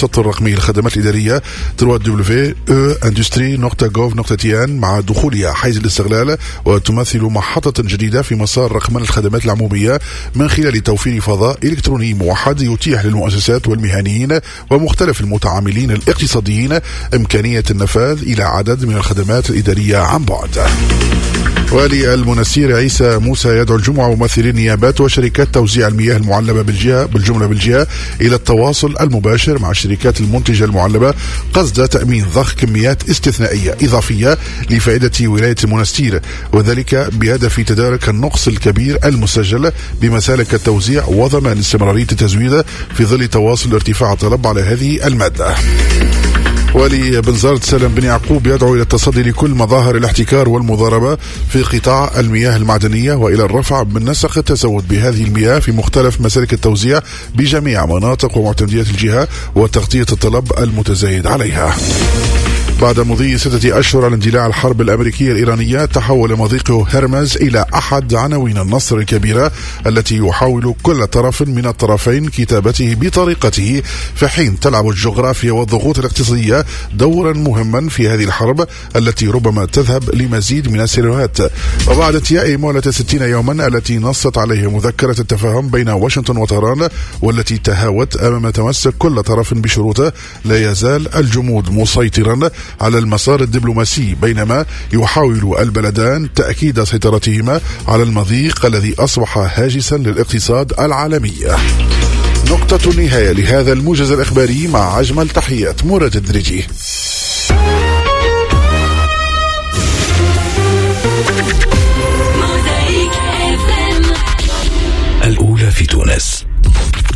السطر الرقمي للخدمات الإدارية www.eindustrie.gov.tn مع دخولها حيز الاستغلال، وتمثل محطة جديدة في مسار رقمنة الخدمات العمومية من خلال توفير فضاء إلكتروني موحد يتيح للمؤسسات والمهنيين ومختلف المتعاملين الاقتصاديين إمكانية النفاذ إلى عدد من الخدمات الإدارية عن بعد. والي المنسير عيسى موسى يدعو الجمعة ممثلي النيابات وشركات توزيع المياه المعلبة بالجملة إلى التواصل المباشر مع الشركات المنتجة المعلبة قصد تأمين ضخ كميات استثنائية إضافية لفائدة ولاية المنستير، وذلك بهدف تدارك النقص الكبير المسجل بمسالك التوزيع وضمان استمرارية التزويد في ظل تواصل ارتفاع الطلب على هذه المادة. والي بنزرت سالم بن يعقوب يدعو إلى التصدي لكل مظاهر الاحتكار والمضاربة في قطاع المياه المعدنية وإلى الرفع من نسق التزود بهذه المياه في مختلف مسالك التوزيع بجميع مناطق ومعتمديات الجهة وتغطية الطلب المتزايد عليها. بعد مضي 6 أشهر على اندلاع الحرب الأمريكية الإيرانية، تحول مضيق هرمز إلى أحد عناوين النصر الكبيرة التي يحاول كل طرف من الطرفين كتابته بطريقته، في حين تلعب الجغرافيا والضغوط الاقتصادية دورا مهما في هذه الحرب التي ربما تذهب لمزيد من السيناريوهات. وبعد انتهاء مهلة 60 يوما التي نصت عليها مذكرة التفاهم بين واشنطن وطهران، والتي تهاوت أمام تمسك كل طرف بشروطه، لا يزال الجمود مسيطرا على المسار الدبلوماسي، بينما يحاول البلدان تأكيد سيطرتهما على المضيق الذي أصبح هاجسا للاقتصاد العالمي. نقطة النهاية لهذا الموجز الإخباري مع أجمل تحيات مراد الدريجي. الأولى في تونس.